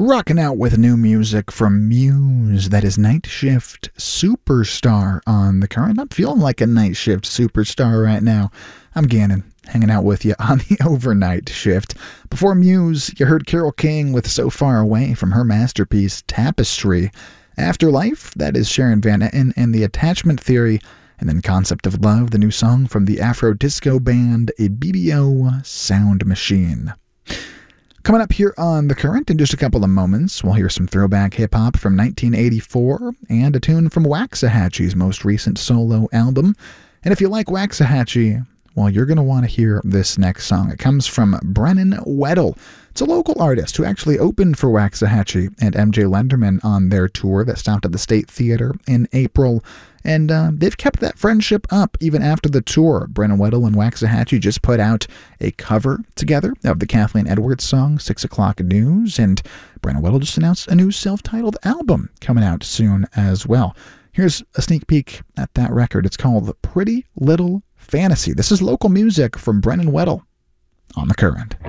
Rocking out with new music from Muse. That is Night Shift Superstar on the current. I'm feeling like a Night Shift Superstar right now. I'm Gannon, hanging out with you on the overnight shift. Before Muse, you heard Carole King with So Far Away from her masterpiece Tapestry. Afterlife, that is Sharon Van Etten and the Attachment Theory. And then Concept of Love, the new song from the Afro-disco band A BBO Sound Machine. Coming up here on The Current in just a couple of moments, we'll hear some throwback hip-hop from 1984 and a tune from Waxahachie's most recent solo album. And if you like Waxahachie, well, you're going to want to hear this next song. It comes from Brennan Weddle. It's a local artist who actually opened for Waxahachie and MJ Lenderman on their tour that stopped at the State Theater in April. And they've kept that friendship up even after the tour. Brennan Weddle and Waxahachie just put out a cover together of the Kathleen Edwards song, 6 O'Clock News. And Brennan Weddle just announced a new self-titled album coming out soon as well. Here's a sneak peek at that record. It's called Pretty Little Fantasy. This is local music from Brennan Weddle on The Current.